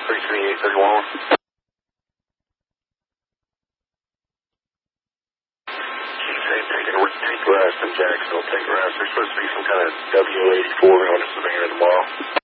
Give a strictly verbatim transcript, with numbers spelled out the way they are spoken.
three three eight thirty-one. Take, take rest in Jacksonville, take rest. There's supposed to be some kind of W eighty-four going to Savannah tomorrow.